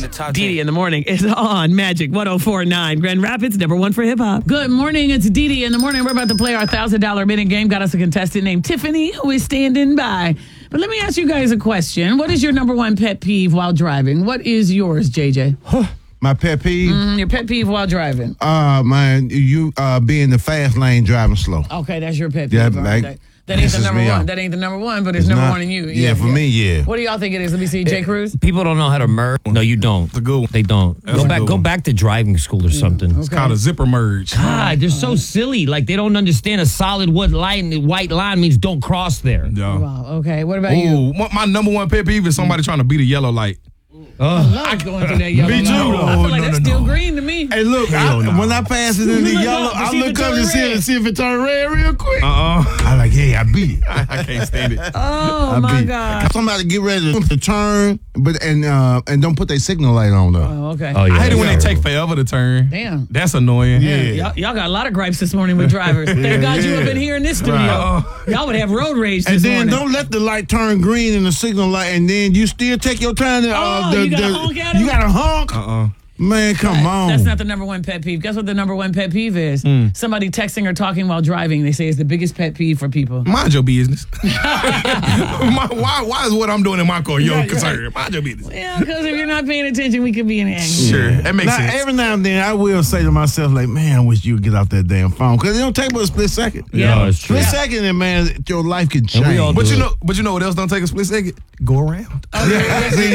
Dee in the morning is on Magic 104.9. Grand Rapids, number one for hip hop. Good morning. It's Dee in the morning. We're about to play our $1,000 minute game. Got us a contestant named Tiffany who is standing by. But let me ask you guys a question. What is your number one pet peeve while driving? What is yours, JJ? My pet peeve? Your pet peeve while driving. Man, you be in the fast lane driving slow. Okay, that's your pet peeve. Yeah, All like, right. That ain't the pisses number me one. off. That ain't the number one, but it's number not? one in you. Yeah, for me, yeah. What do y'all think it is? Let me see. Jay Cruz? People don't know how to merge. No, you don't. It's a good one. They don't. That's a good Go one. back to driving school or something. It's called a zipper merge. God, they're so silly. Like, they don't understand a solid white line means don't cross there. Yeah. Wow, okay. What about you? Ooh, my number one pet peeve is somebody trying to beat a yellow light. I love going through that yellow Me too. line. I feel like No, that's no, still no. green to me. Hey, look, when I pass it in the look yellow, up to I see if look it up turn to red. see if it turn red real quick. Uh-uh. I like, hey, I beat it. I can't stand it. Oh, my beat it. God. Somebody get ready to turn, and don't put their signal light on though. Oh, okay. Oh, yeah. I hate it when they that's take terrible. forever to turn. Damn. That's annoying. Yeah. Y'all got a lot of gripes this morning with drivers. Thank God you up in here in this studio. Right. Y'all would have road rage And this then morning. don't let the light turn green in the signal light, and then you still take your time. To, You gotta honk at 'em? You gotta honk. Man, come on. That's not the number one pet peeve. Guess what the number one pet peeve is? Somebody texting or talking while driving. They say it's the biggest pet peeve for people. Mind your business. Why is what I'm doing in my car your concern? Mind your business. Yeah, because if you're not paying attention, we could be in anger. Sure, that makes Now, sense. every now and then, I will say to myself, like, man, I wish you would get off that damn phone. Because it don't take but a split second. Yeah. No, it's true. Split second, and man, your life can change. we all But do you it. know, what else don't take a split second? Go around. Yeah, see,